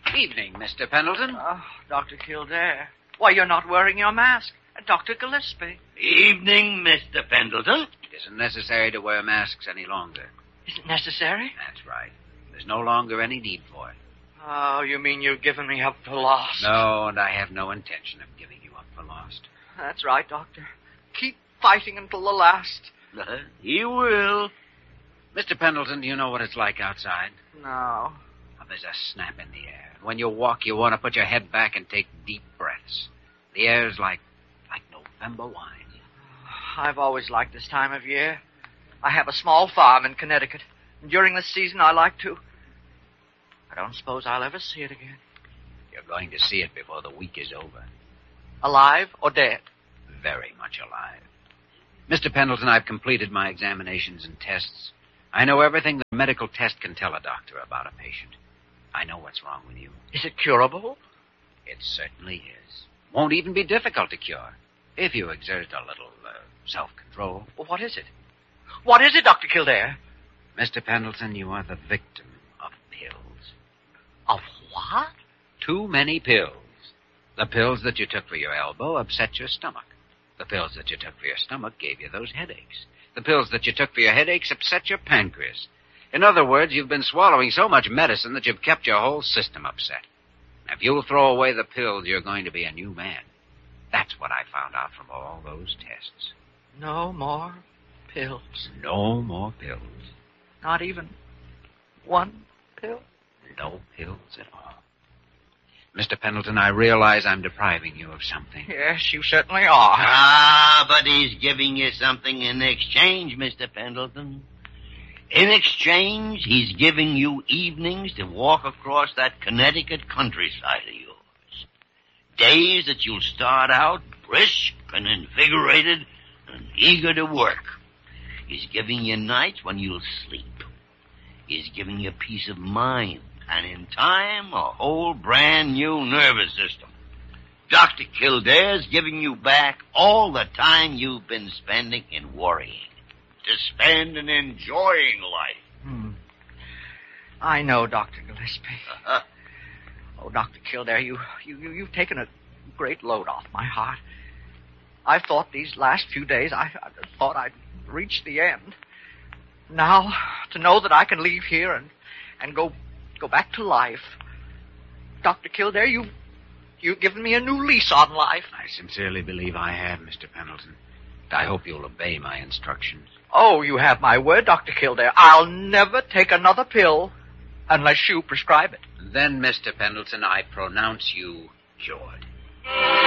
Evening, Mr. Pendleton. Oh, Dr. Kildare. Why, you're not wearing your mask. Dr. Gillespie. Evening, Mr. Pendleton. It isn't necessary to wear masks any longer. Is it necessary? That's right. There's no longer any need for it. Oh, you mean you've given me up for lost? No, and I have no intention of giving you up for lost. That's right, Doctor. Keep fighting until the last. He will. Mr. Pendleton, do you know what it's like outside? No. Well, there's a snap in the air. When you walk, you want to put your head back and take deep breaths. The air's like November wine. I've always liked this time of year. I have a small farm in Connecticut. And during the season, I like to... I don't suppose I'll ever see it again. You're going to see it before the week is over. Alive or dead? Very much alive. Mr. Pendleton, I've completed my examinations and tests. I know everything the medical test can tell a doctor about a patient. I know what's wrong with you. Is it curable? It certainly is. Won't even be difficult to cure if you exert a little self-control. Well, what is it? What is it, Dr. Kildare? Mr. Pendleton, you are the victim of pills. Of what? Too many pills. The pills that you took for your elbow upset your stomach. The pills that you took for your stomach gave you those headaches. The pills that you took for your headaches upset your pancreas. In other words, you've been swallowing so much medicine that you've kept your whole system upset. If you'll throw away the pills, you're going to be a new man. That's what I found out from all those tests. No more pills. No more pills. Not even one pill? No pills at all. Mr. Pendleton, I realize I'm depriving you of something. Yes, you certainly are. Ah, but he's giving you something in exchange, Mr. Pendleton. In exchange, he's giving you evenings to walk across that Connecticut countryside of yours. Days that you'll start out brisk and invigorated and eager to work. He's giving you nights when you'll sleep. He's giving you peace of mind, and in time, a whole brand new nervous system. Dr. Kildare's giving you back all the time you've been spending in worrying. To spend in enjoying life. I know, Dr. Gillespie. Oh, Dr. Kildare, you've taken a great load off my heart. I thought these last few days, I thought I'd reached the end. Now, to know that I can leave here and go back to life. Dr. Kildare, you've given me a new lease on life. I sincerely believe I have, Mr. Pendleton. I hope you'll obey my instructions. Oh, you have my word, Dr. Kildare. I'll never take another pill unless you prescribe it. Then, Mr. Pendleton, I pronounce you cured.